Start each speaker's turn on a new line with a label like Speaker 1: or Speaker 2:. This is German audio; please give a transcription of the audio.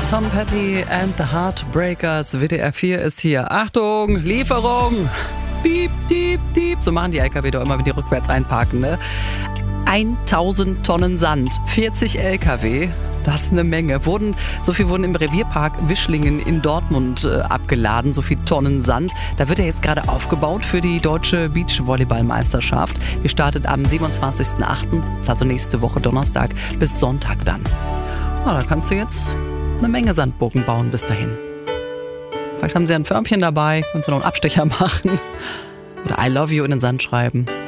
Speaker 1: Tom Petty and the Heartbreakers. WDR 4 ist hier. Achtung, Lieferung! Piep, piep, piep. So machen die LKW doch immer, wenn die rückwärts einparken, ne? 1000 Tonnen Sand, 40 LKW. Das ist eine Menge. So viel wurden im Revierpark Wischlingen in Dortmund abgeladen, so viel Tonnen Sand. Da wird er jetzt gerade aufgebaut für die deutsche Beachvolleyballmeisterschaft. Die startet am 27.08., das ist also nächste Woche Donnerstag, bis Sonntag dann. Da kannst du jetzt eine Menge Sandburgen bauen bis dahin. Vielleicht haben sie ein Förmchen dabei, kannst du noch einen Abstecher machen. Oder I love you in den Sand schreiben.